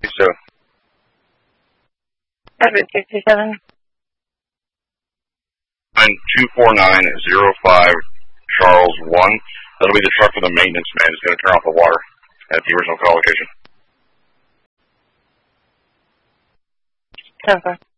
So. 767. 24905 Charles 1. That'll be the truck for the maintenance man. It's going to turn off the water at the original call location. 10-4.